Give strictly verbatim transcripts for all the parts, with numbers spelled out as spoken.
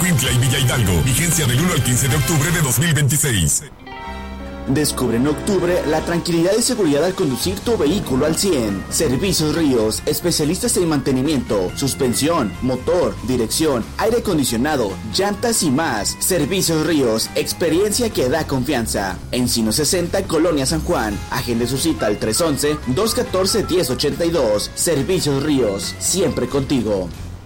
Cuintla y Villa Hidalgo. Vigencia del uno al quince de octubre de dos mil veintiséis. Descubre en octubre la tranquilidad y seguridad al conducir tu vehículo al cien. Servicios Ríos, especialistas en mantenimiento, suspensión, motor, dirección, aire acondicionado, llantas y más. Servicios Ríos, experiencia que da confianza. Encino sesenta, Colonia San Juan. Agende su cita al tres once, dos catorce, diez ochenta y dos. Servicios Ríos, siempre contigo.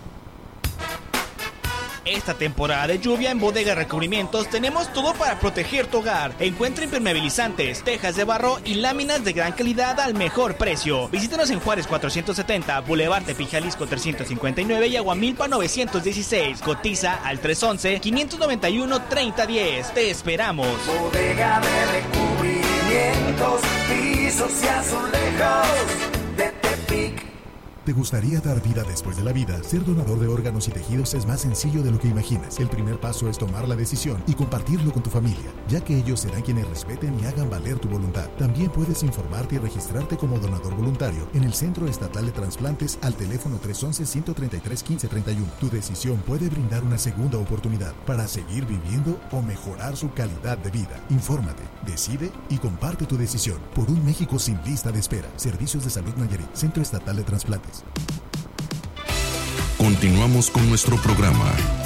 Esta temporada de lluvia en Bodega Recubrimientos tenemos todo para proteger tu hogar. Encuentra impermeabilizantes, tejas de barro y láminas de gran calidad al mejor precio. Visítanos en Juárez cuatrocientos setenta, Boulevard Tepic Jalisco trescientos cincuenta y nueve y Aguamilpa novecientos dieciséis. Cotiza al tres once, quinientos noventa y uno, treinta diez. Te esperamos. Bodega de Recubrimientos, pisos y azulejos de Tepic. ¿Te gustaría dar vida después de la vida? Ser donador de órganos y tejidos es más sencillo de lo que imaginas. El primer paso es tomar la decisión y compartirlo con tu familia, ya que ellos serán quienes respeten y hagan valer tu voluntad. También puedes informarte y registrarte como donador voluntario en el Centro Estatal de Trasplantes al teléfono tres once, ciento treinta y tres, quince treinta y uno. Tu decisión puede brindar una segunda oportunidad para seguir viviendo o mejorar su calidad de vida. Infórmate, decide y comparte tu decisión por un México sin lista de espera. Servicios de Salud Nayarit, Centro Estatal de Trasplantes. Continuamos con nuestro programa.